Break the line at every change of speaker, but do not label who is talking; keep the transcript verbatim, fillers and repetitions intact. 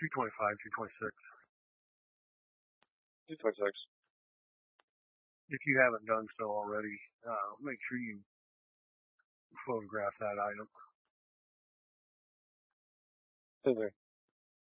two twenty-five, two twenty-six.
two twenty-six.
If you haven't done so already, uh, make sure you photograph that item.
Okay.